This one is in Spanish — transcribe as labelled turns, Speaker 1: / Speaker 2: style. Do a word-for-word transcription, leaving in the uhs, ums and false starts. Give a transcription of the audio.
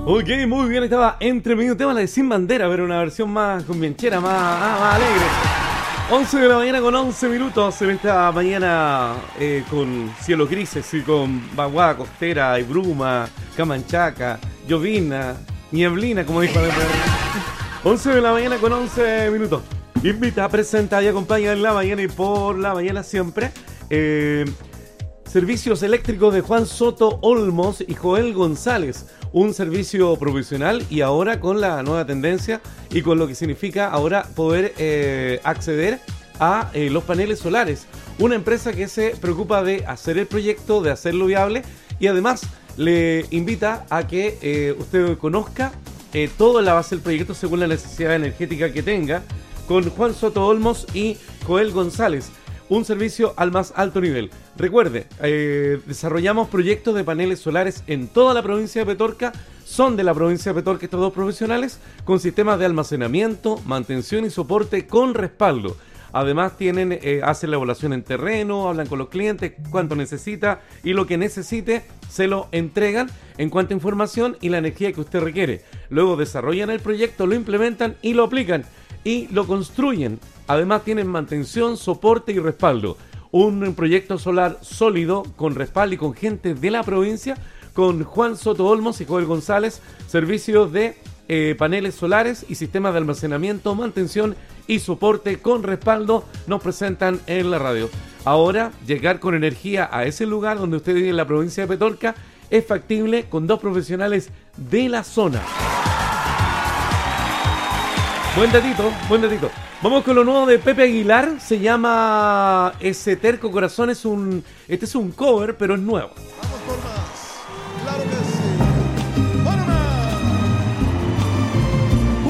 Speaker 1: Ok, muy bien, estaba entre medio tema la de Sin Bandera, pero una versión más convienchera, más, ah, más alegre. once de la mañana con once minutos en esta mañana eh, con cielos grises y con vaguada costera y bruma, camanchaca, llovina, nieblina, como dijo la once de la mañana con once minutos. Invita, presenta y acompaña en la mañana y por la mañana siempre. Eh, Servicios eléctricos de Juan Soto Olmos y Joel González. Un servicio profesional y ahora con la nueva tendencia y con lo que significa ahora poder eh, acceder a eh, los paneles solares. Una empresa que se preocupa de hacer el proyecto, de hacerlo viable y además le invita a que eh, usted conozca eh, toda la base del proyecto según la necesidad energética que tenga con Juan Soto Olmos y Joel González. Un servicio al más alto nivel. Recuerde, eh, desarrollamos proyectos de paneles solares en toda la provincia de Petorca. Son de la provincia de Petorca estos dos profesionales con sistemas de almacenamiento, mantención y soporte con respaldo. Además tienen, eh, hacen la evaluación en terreno, hablan con los clientes, cuánto necesita y lo que necesite se lo entregan en cuanto a información y la energía que usted requiere. Luego desarrollan el proyecto, lo implementan y lo aplican y lo construyen. Además tienen mantención, soporte y respaldo. Un proyecto solar sólido, con respaldo y con gente de la provincia, con Juan Soto Olmos y Joel González, servicios de eh, paneles solares y sistemas de almacenamiento, mantención y soporte con respaldo, nos presentan en la radio. Ahora, llegar con energía a ese lugar donde usted vive en la provincia de Petorca es factible con dos profesionales de la zona. Buen datito, buen datito. Vamos con lo nuevo de Pepe Aguilar, se llama Ese Terco Corazón, es un, este es un cover, pero es nuevo.